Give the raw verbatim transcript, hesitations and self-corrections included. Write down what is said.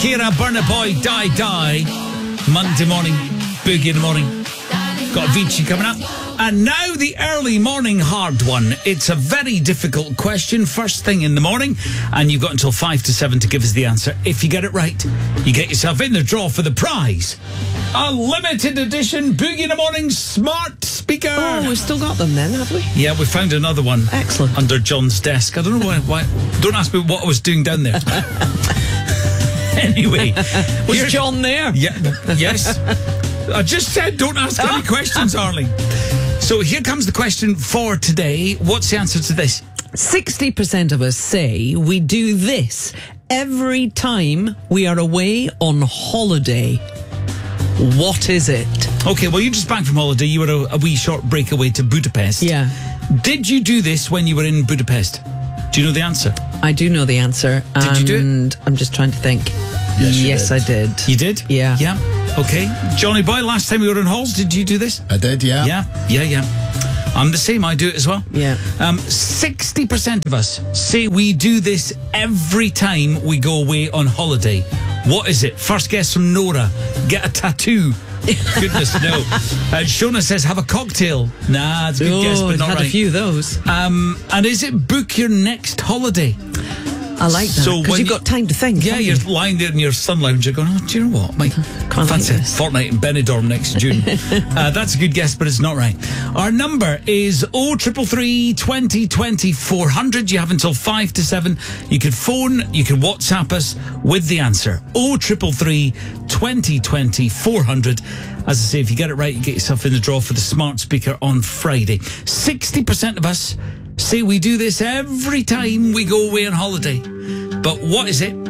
Kira, Burna Boy, Die Die. Monday morning, Boogie in the morning. Got Avicii coming up. And now the early morning hard one. It's a very difficult question, first thing in the morning, and you've got until five to seven to give us the answer. If you get it right, you get yourself in the draw for the prize. A limited edition Boogie in the Morning smart speaker. Oh, we've still got them then, have we? Yeah, we found another one. Excellent. Under John's desk. I don't know why. why don't ask me what I was doing down there. Anyway. Was John there? Yeah. Yes. I just said don't ask any questions, Arlie. So here comes the question for today. What's the answer to this? sixty percent of us say we do this every time we are away on holiday. What is it? Okay, well, you just back from holiday. You were a, a wee short breakaway to Budapest. Yeah. Did you do this when you were in Budapest? Do you know the answer? I do know the answer. Did you do it? And I'm just trying to think. Yes, you yes did. I did. You did? Yeah. Yeah. Okay. Johnny Boy, last time we were in halls, did you do this? I did, yeah. Yeah, yeah, yeah. I'm the same. I do it as well. Yeah. Um, sixty percent of us say we do this every time we go away on holiday. What is it? First guess from Nora. Get a tattoo. Goodness, no. Uh, Shona says, have a cocktail. Nah, it's a good oh, guess, but not had right. a few of those. Um, and is it book your next holiday? I like that, So because when you've you- got time to think. Yeah, haven't you're you? lying there in your sun lounge. You're going, oh, do you know what? Mike, Can't fancy like a this. fortnight in Benidorm next June. uh, that's a good guess, but it's not right. Our number is oh triple three, twenty twenty, four hundred. You have until five to seven. You can phone, you can WhatsApp us with the answer. oh triple three, twenty twenty, four hundred. As I say, if you get it right, you get yourself in the draw for the smart speaker on Friday. sixty percent of us say we do this every time we go away on holiday. But what is it?